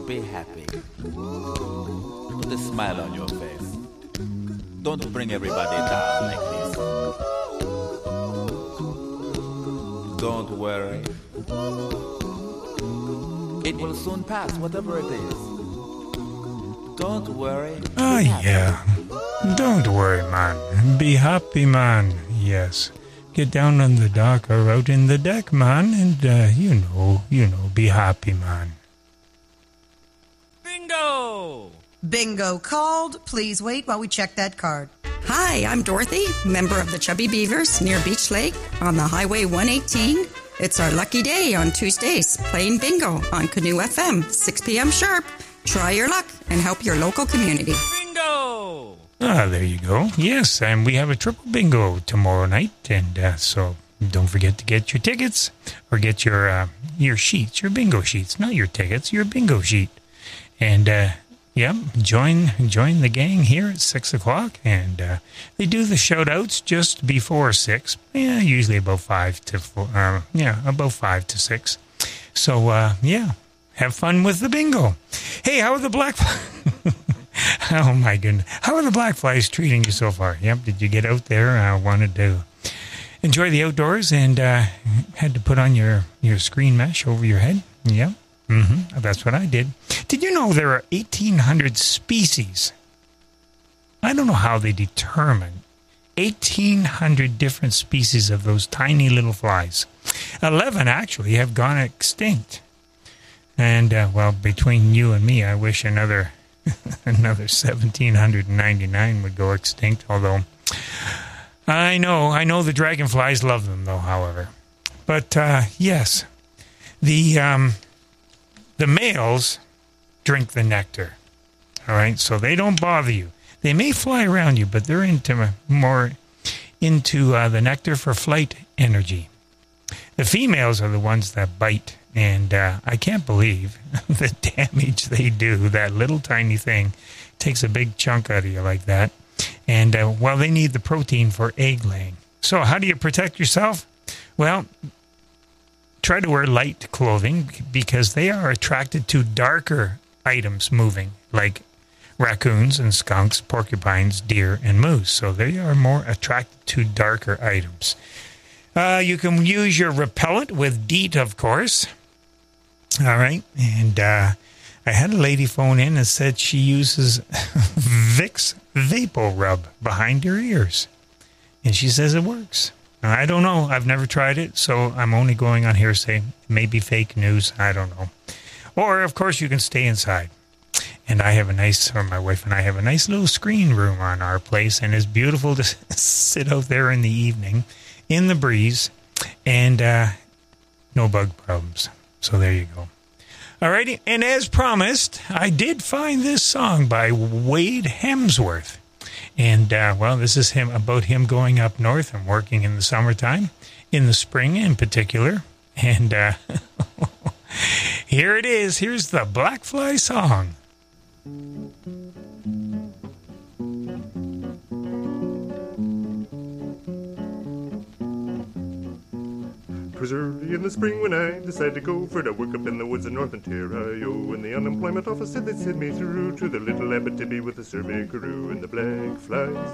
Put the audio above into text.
be happy. Put a smile on your face. Don't bring everybody down like this. Don't worry. It will soon pass, whatever it is. Don't worry. Oh, yeah. Don't worry, man. Be happy, man. Yes. Get down on the dock or out in the deck, man, and, you know, be happy, man. Bingo! Bingo called. Please wait while we check that card. Hi, I'm Dorothy, member of the Chubby Beavers near Beach Lake on the Highway 118. It's our lucky day on Tuesdays, playing bingo on Canoe FM, 6 p.m. sharp. Try your luck and help your local community. Bingo! Ah, there you go. Yes, and we have a triple bingo tomorrow night, and so don't forget to get your tickets or get your sheets, your bingo sheets, not your tickets, your bingo sheet. And join the gang here at 6 o'clock, and they do the shout-outs just before 6. Yeah, usually about 5 to 4. About 5 to 6. So have fun with the bingo. Hey, how are the black? Oh my goodness, how are the black flies treating you so far? Yep, did you get out there? Wanted to enjoy the outdoors and had to put on your screen mesh over your head? Yep. That's what I did. Did you know there are 1,800 species? I don't know how they determine 1,800 different species of those tiny little flies. 11 actually have gone extinct. And, between you and me, I wish another 1,799 would go extinct, although I know the dragonflies love them, though, however. But, yes, the males drink the nectar, all right? So they don't bother you. They may fly around you, but they're more into the nectar for flight energy. The females are the ones that bite, and I can't believe the damage they do. That little tiny thing takes a big chunk out of you like that. And, they need the protein for egg laying. So how do you protect yourself? Well, try to wear light clothing because they are attracted to darker items moving, like raccoons and skunks, porcupines, deer, and moose. So they are more attracted to darker items. You can use your repellent with DEET, of course. All right. And I had a lady phone in and said she uses Vicks Vapor Rub behind her ears. And she says it works. I don't know. I've never tried it, so I'm only going on hearsay. Maybe fake news. I don't know. Or, of course, you can stay inside. And my wife and I have a nice little screen room on our place, and it's beautiful to sit out there in the evening in the breeze, and no bug problems. So there you go. Alrighty, and as promised, I did find this song by Wade Hemsworth. And, this is about him going up north and working in the summertime, in the spring in particular. And here it is. Here's the Black Fly song. Twas early in the spring when I decided to go for to work up in the woods of North Ontario. And the unemployment office said they'd send me through to the little Abitibi with the survey crew. And the black flies